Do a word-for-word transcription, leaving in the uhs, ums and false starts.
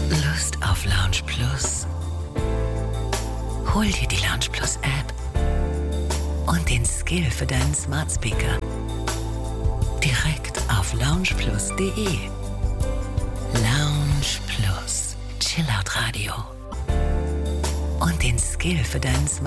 Lust auf Lounge Plus? Hol dir die Lounge Plus App und den Skill für deinen Smart Speaker direkt auf lounge plus punkt de. Lounge Plus, Chillout Radio und den Skill für deinen Smart